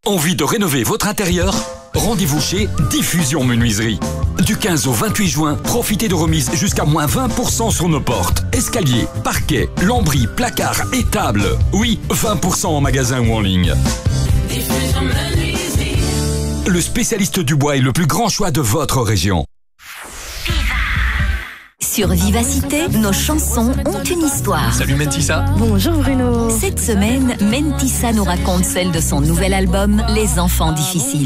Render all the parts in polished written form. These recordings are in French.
Envie de rénover votre intérieur ? Rendez-vous chez Diffusion Menuiserie. Du 15 au 28 juin, profitez de remises jusqu'à moins 20% sur nos portes, escaliers, parquets, lambris, placards et tables. Oui, 20% en magasin ou en ligne. Diffusion Menuiserie. Le spécialiste du bois est le plus grand choix de votre région. Sur Vivacité, nos chansons ont une histoire. Salut Mentissa. Bonjour Bruno. Cette semaine, Mentissa nous raconte celle de son nouvel album, Les Enfants Difficiles.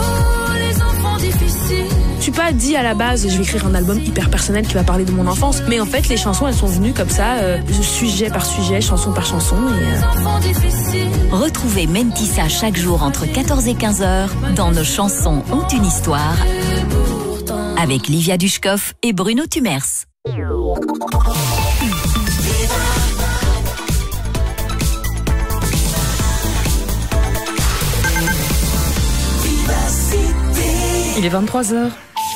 Je suis pas dit à la base, je vais écrire un album hyper personnel qui va parler de mon enfance, mais en fait les chansons elles sont venues comme ça, sujet par sujet, chanson par chanson. Retrouvez Mentissa chaque jour entre 14 et 15 heures dans Nos chansons ont une histoire avec Livia Dushkov et Bruno Tumers. Il est 23h.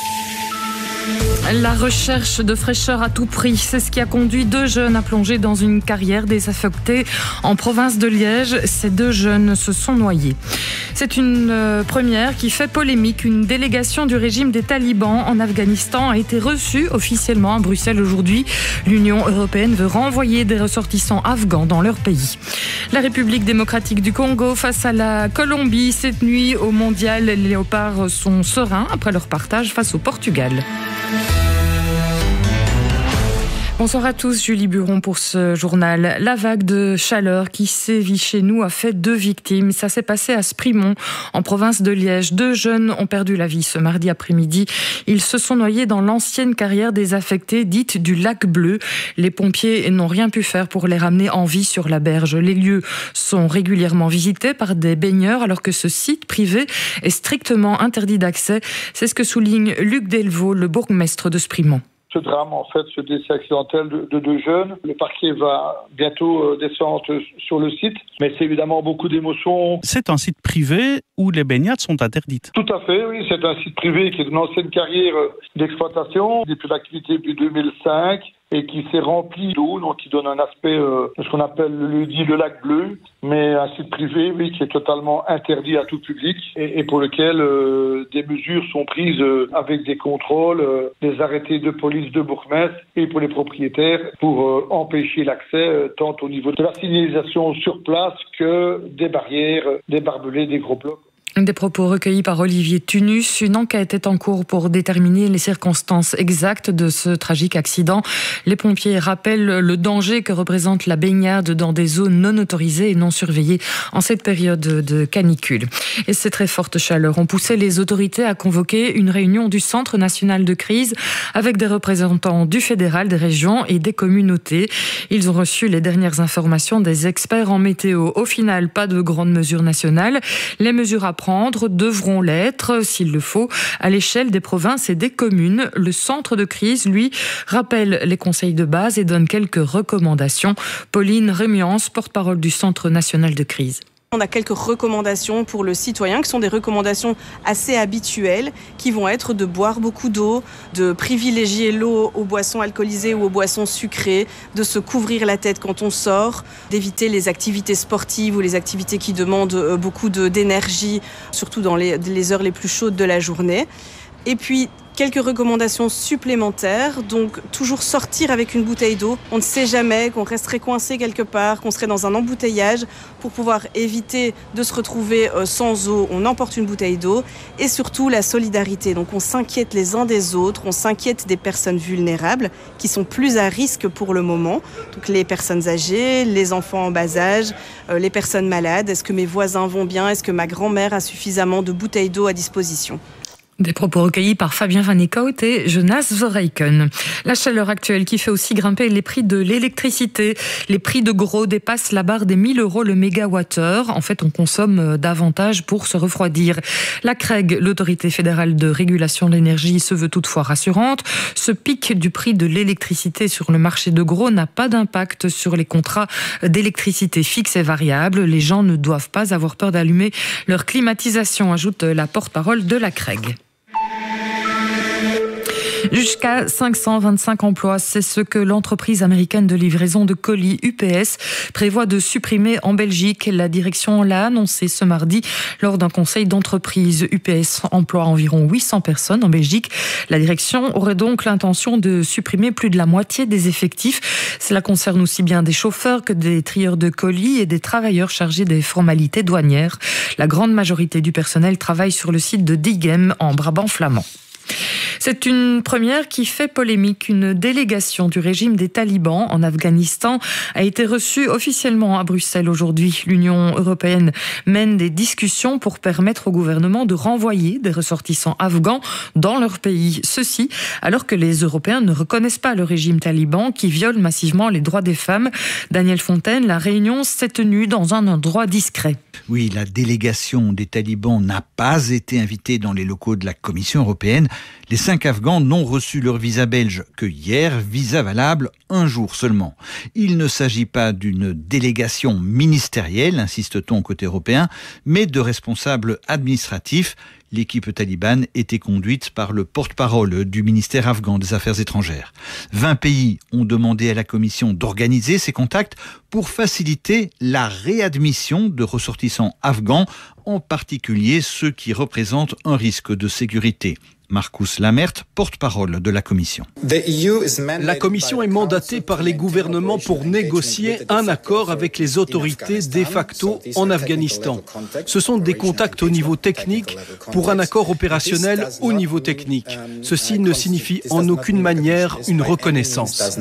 La recherche de fraîcheur à tout prix, c'est ce qui a conduit 2 jeunes à plonger dans une carrière désaffectée en province de Liège. Ces 2 jeunes se sont noyés. C'est une première qui fait polémique. Une délégation du régime des talibans en Afghanistan a été reçue officiellement à Bruxelles aujourd'hui. L'Union européenne veut renvoyer des ressortissants afghans dans leur pays. La République démocratique du Congo face à la Colombie. Cette nuit au mondial, les léopards sont sereins après leur partage face au Portugal. Bonsoir à tous, Julie Buron pour ce journal. La vague de chaleur qui sévit chez nous a fait 2 victimes. Ça s'est passé à Sprimont, en province de Liège. 2 jeunes ont perdu la vie ce mardi après-midi. Ils se sont noyés dans l'ancienne carrière désaffectée dite du Lac Bleu. Les pompiers n'ont rien pu faire pour les ramener en vie sur la berge. Les lieux sont régulièrement visités par des baigneurs alors que ce site privé est strictement interdit d'accès. C'est ce que souligne Luc Delvaux, le bourgmestre de Sprimont. Ce drame, en fait, ce décès accidentel de 2 jeunes. Le parquet va bientôt descendre sur le site, mais c'est évidemment beaucoup d'émotions. C'est un site privé où les baignades sont interdites. Tout à fait, oui. C'est un site privé qui est une ancienne carrière d'exploitation, depuis l'activité depuis 2005. Et qui s'est rempli d'eau, donc qui donne un aspect de ce qu'on appelle le lac bleu, mais un site privé, oui, qui est totalement interdit à tout public et pour lequel des mesures sont prises avec des contrôles, des arrêtés de police de bourgmestre et pour les propriétaires pour empêcher l'accès tant au niveau de la signalisation sur place que des barrières, des barbelés, des gros blocs. Des propos recueillis par Olivier Tunus. Une enquête est en cours pour déterminer les circonstances exactes de ce tragique accident. Les pompiers rappellent le danger que représente la baignade dans des zones non autorisées et non surveillées en cette période de canicule. Et ces très fortes chaleurs ont poussé les autorités à convoquer une réunion du Centre national de crise avec des représentants du fédéral, des régions et des communautés. Ils ont reçu les dernières informations des experts en météo. Au final, pas de grandes mesures nationales. Les mesures à prendre devront l'être, s'il le faut, à l'échelle des provinces et des communes. Le centre de crise, lui, rappelle les conseils de base et donne quelques recommandations. Pauline Rémiance, porte-parole du Centre national de crise. On a quelques recommandations pour le citoyen qui sont des recommandations assez habituelles qui vont être de boire beaucoup d'eau, de privilégier l'eau aux boissons alcoolisées ou aux boissons sucrées, de se couvrir la tête quand on sort, d'éviter les activités sportives ou les activités qui demandent beaucoup d'énergie, surtout dans les heures les plus chaudes de la journée. Et puis, quelques recommandations supplémentaires, donc toujours sortir avec une bouteille d'eau. On ne sait jamais qu'on resterait coincé quelque part, qu'on serait dans un embouteillage. Pour pouvoir éviter de se retrouver sans eau, on emporte une bouteille d'eau. Et surtout la solidarité, donc on s'inquiète les uns des autres, on s'inquiète des personnes vulnérables qui sont plus à risque pour le moment. Donc les personnes âgées, les enfants en bas âge, les personnes malades. Est-ce que mes voisins vont bien? Est-ce que ma grand-mère a suffisamment de bouteilles d'eau à disposition? Des propos recueillis par Fabien Van Eekhout et Jonas Verheyken. La chaleur actuelle qui fait aussi grimper les prix de l'électricité. Les prix de gros dépassent la barre des 1 000 € le mégawattheure. En fait, on consomme davantage pour se refroidir. La CREG, l'autorité fédérale de régulation de l'énergie, se veut toutefois rassurante. Ce pic du prix de l'électricité sur le marché de gros n'a pas d'impact sur les contrats d'électricité fixes et variables. Les gens ne doivent pas avoir peur d'allumer leur climatisation, ajoute la porte-parole de la CREG. Jusqu'à 525 emplois, c'est ce que l'entreprise américaine de livraison de colis UPS prévoit de supprimer en Belgique. La direction l'a annoncé ce mardi lors d'un conseil d'entreprise. UPS emploie environ 800 personnes en Belgique. La direction aurait donc l'intention de supprimer plus de la moitié des effectifs. Cela concerne aussi bien des chauffeurs que des trieurs de colis et des travailleurs chargés des formalités douanières. La grande majorité du personnel travaille sur le site de Diegem en Brabant flamand. C'est une première qui fait polémique. Une délégation du régime des talibans en Afghanistan a été reçue officiellement à Bruxelles aujourd'hui. L'Union européenne mène des discussions pour permettre au gouvernement de renvoyer des ressortissants afghans dans leur pays. Ceci alors que les Européens ne reconnaissent pas le régime taliban qui viole massivement les droits des femmes. Daniel Fontaine, la réunion s'est tenue dans un endroit discret. Oui, la délégation des talibans n'a pas été invitée dans les locaux de la Commission européenne. Les 5 Afghans n'ont reçu leur visa belge que hier, visa valable un jour seulement. Il ne s'agit pas d'une délégation ministérielle, insiste-t-on côté européen, mais de responsables administratifs. L'équipe talibane était conduite par le porte-parole du ministère afghan des Affaires étrangères. 20 pays ont demandé à la Commission d'organiser ces contacts pour faciliter la réadmission de ressortissants afghans, en particulier ceux qui représentent un risque de sécurité. Marcus Lamert, porte-parole de la Commission. La Commission est mandatée par les gouvernements pour négocier un accord avec les autorités de facto en Afghanistan. Ce sont des contacts au niveau technique pour un accord opérationnel au niveau technique. Ceci ne signifie en aucune manière une reconnaissance.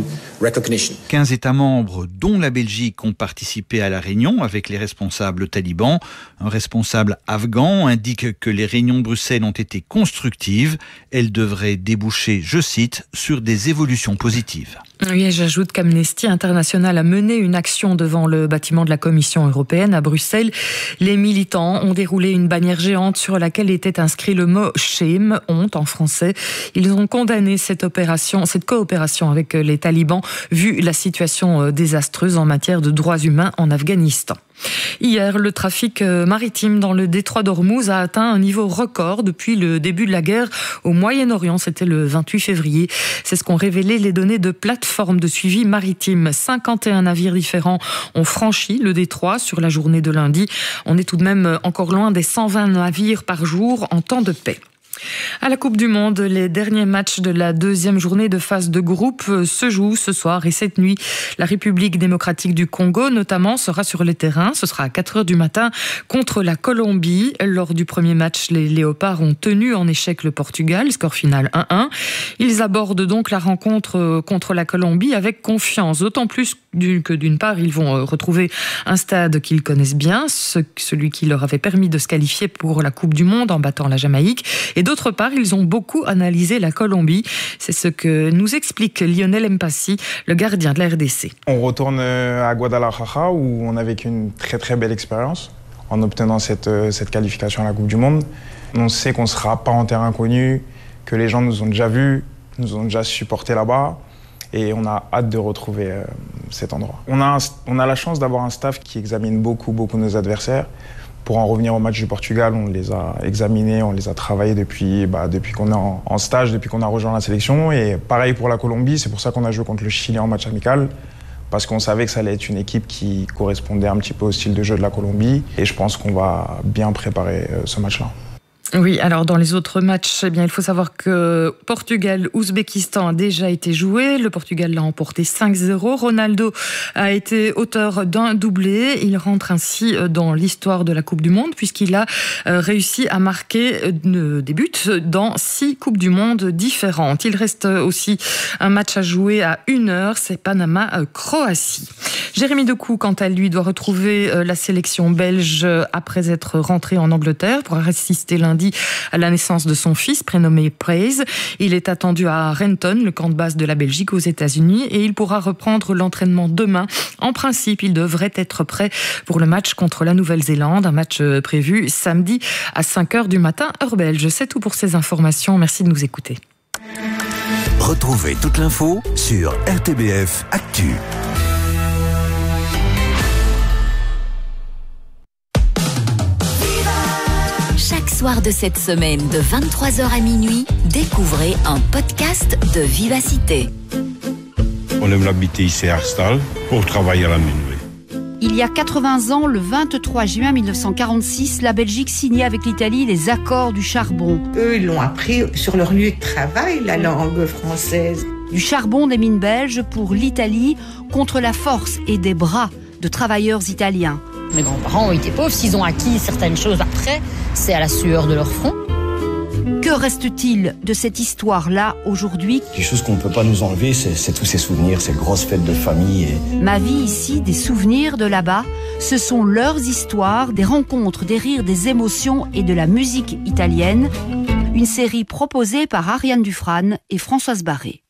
15 États membres, dont la Belgique, ont participé à la réunion avec les responsables talibans. Un responsable afghan indique que les réunions de Bruxelles ont été constructives. Elle devrait déboucher, je cite, sur des évolutions positives. Oui, j'ajoute qu'Amnesty International a mené une action devant le bâtiment de la Commission européenne à Bruxelles. Les militants ont déroulé une bannière géante sur laquelle était inscrit le mot « shame », honte en français. Ils ont condamné cette coopération avec les talibans, vu la situation désastreuse en matière de droits humains en Afghanistan. Hier, le trafic maritime dans le détroit d'Ormuz a atteint un niveau record depuis le début de la guerre au Moyen-Orient. C'était le 28 février. C'est ce qu'ont révélé les données de plateforme de suivi maritime. 51 navires différents ont franchi le détroit sur la journée de lundi. On est tout de même encore loin des 120 navires par jour en temps de paix. À la Coupe du Monde, les derniers matchs de la deuxième journée de phase de groupe se jouent ce soir et cette nuit. La République démocratique du Congo, notamment, sera sur les terrains. Ce sera à 4h du matin contre la Colombie. Lors du premier match, les Léopards ont tenu en échec le Portugal, score final 1-1. Ils abordent donc la rencontre contre la Colombie avec confiance, d'autant plus que d'une part, ils vont retrouver un stade qu'ils connaissent bien, celui qui leur avait permis de se qualifier pour la Coupe du Monde en battant la Jamaïque. Et d'autre part, ils ont beaucoup analysé la Colombie. C'est ce que nous explique Lionel Mpassi, le gardien de la RDC. On retourne à Guadalajara où on a vécu une très très belle expérience en obtenant cette qualification à la Coupe du Monde. On sait qu'on ne sera pas en terrain connu, que les gens nous ont déjà vus, nous ont déjà supportés là-bas. Et on a hâte de retrouver cet endroit. On a la chance d'avoir un staff qui examine beaucoup nos adversaires. Pour en revenir au match du Portugal, on les a examinés, on les a travaillés depuis qu'on est en stage, depuis qu'on a rejoint la sélection. Et pareil pour la Colombie, c'est pour ça qu'on a joué contre le Chili en match amical. Parce qu'on savait que ça allait être une équipe qui correspondait un petit peu au style de jeu de la Colombie. Et je pense qu'on va bien préparer ce match-là. Oui, alors dans les autres matchs, il faut savoir que Portugal-Ouzbékistan a déjà été joué. Le Portugal l'a emporté 5-0. Ronaldo a été auteur d'un doublé. Il rentre ainsi dans l'histoire de la Coupe du Monde puisqu'il a réussi à marquer des buts dans 6 Coupes du Monde différentes. Il reste aussi un match à jouer à 1h, c'est Panama-Croatie. Jérémy Decou, quant à lui, doit retrouver la sélection belge après être rentré en Angleterre pour assister lundi à la naissance de son fils, prénommé Praise. Il est attendu à Renton, le camp de base de la Belgique aux États-Unis, et il pourra reprendre l'entraînement demain. En principe, il devrait être prêt pour le match contre la Nouvelle-Zélande, un match prévu samedi à 5h du matin, heure belge. C'est tout pour ces informations. Merci de nous écouter. Retrouvez toute l'info sur RTBF Actu. Chaque soirs de cette semaine, de 23h à minuit, découvrez un podcast de Vivacité. On aime habiter ici à Herstal pour travailler à la minerie. Il y a 80 ans, le 23 juin 1946, la Belgique signait avec l'Italie les accords du charbon. Eux, ils l'ont appris sur leur lieu de travail, la langue française. Du charbon des mines belges pour l'Italie contre la force et des bras de travailleurs italiens. Mes grands-parents ont été pauvres, s'ils ont acquis certaines choses après, c'est à la sueur de leur front. Que reste-t-il de cette histoire-là aujourd'hui ? Quelque chose qu'on ne peut pas nous enlever, c'est tous ces souvenirs, ces grosses fêtes de famille. Ma vie ici, des souvenirs de là-bas, ce sont leurs histoires, des rencontres, des rires, des émotions et de la musique italienne. Une série proposée par Ariane Dufrane et Françoise Barré.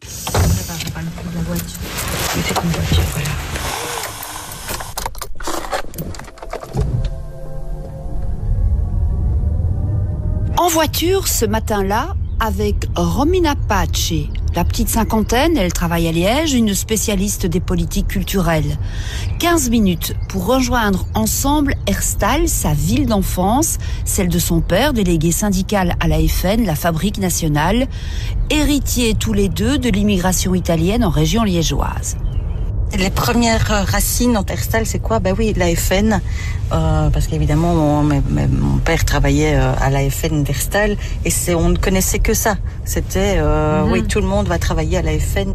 En voiture, ce matin-là, avec Romina Pace, la petite cinquantaine, elle travaille à Liège, une spécialiste des politiques culturelles. 15 minutes pour rejoindre ensemble Herstal, sa ville d'enfance, celle de son père, délégué syndical à la FN, la Fabrique nationale, héritiers tous les deux de l'immigration italienne en région liégeoise. Les premières racines en Herstal, c'est quoi ? Ben oui, la FN, parce qu'évidemment mon père travaillait à la FN d'Herstal et on ne connaissait que ça. C'était oui, tout le monde va travailler à la FN.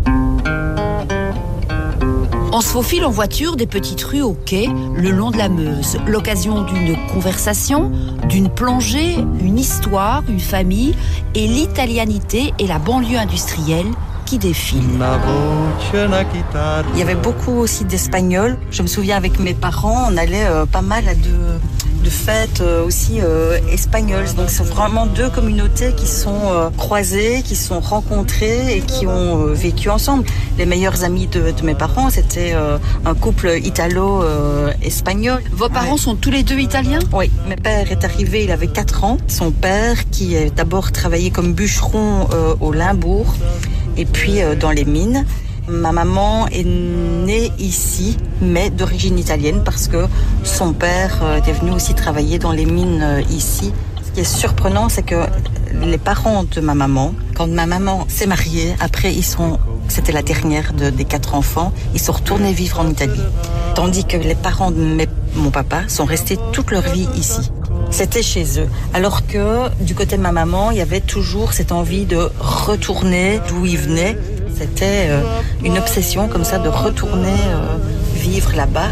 On se faufile en voiture des petites rues au quai, le long de la Meuse. L'occasion d'une conversation, d'une plongée, une histoire, une famille et l'italianité et la banlieue industrielle qui défile. Il y avait beaucoup aussi d'Espagnols. Je me souviens avec mes parents, on allait pas mal à de fêtes aussi espagnoles. Donc c'est vraiment deux communautés qui sont croisées, qui sont rencontrées et qui ont vécu ensemble. Les meilleurs amis de mes parents, c'était un couple italo-espagnol. Vos parents sont tous les deux italiens ? Oui. Mon père est arrivé, il avait 4 ans. Son père, qui a d'abord travaillé comme bûcheron au Limbourg, et puis dans les mines. Ma maman est née ici, mais d'origine italienne, parce que son père était venu aussi travailler dans les mines ici. Ce qui est surprenant, c'est que les parents de ma maman, quand ma maman s'est mariée, après c'était la dernière des 4 enfants, ils sont retournés vivre en Italie. Tandis que les parents de mon papa sont restés toute leur vie ici. C'était chez eux. Alors que du côté de ma maman, il y avait toujours cette envie de retourner d'où ils venaient. C'était une obsession comme ça de retourner vivre là-bas.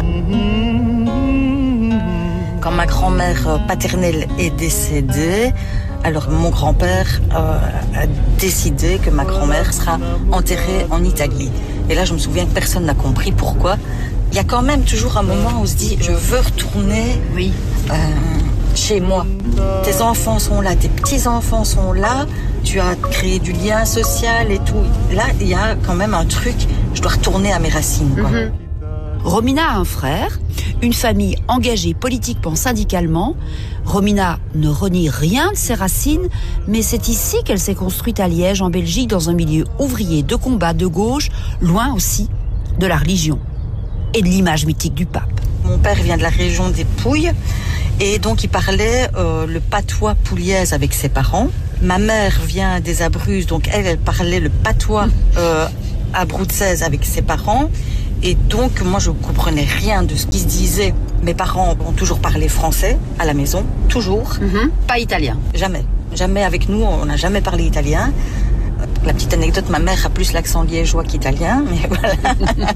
Quand ma grand-mère paternelle est décédée, alors mon grand-père a décidé que ma grand-mère sera enterrée en Italie. Et là, je me souviens que personne n'a compris pourquoi. Il y a quand même toujours un moment où on se dit, je veux retourner chez moi. Tes enfants sont là, tes petits-enfants sont là, tu as créé du lien social et tout. Là, il y a quand même un truc, je dois retourner à mes racines, quoi. Romina a un frère, une famille engagée politiquement, syndicalement. Romina ne renie rien de ses racines, mais c'est ici qu'elle s'est construite à Liège, en Belgique, dans un milieu ouvrier de combat de gauche, loin aussi de la religion et de l'image mythique du pape. Mon père vient de la région des Pouilles et donc il parlait le patois pouliaise avec ses parents. Ma mère vient des Abruzzes, donc elle parlait le patois abruzzese avec ses parents. Et donc moi je comprenais rien de ce qui se disait. Mes parents ont toujours parlé français à la maison, toujours. Pas italien. Jamais. Jamais avec nous, on n'a jamais parlé italien. La petite anecdote, ma mère a plus l'accent liégeois qu'italien, mais voilà.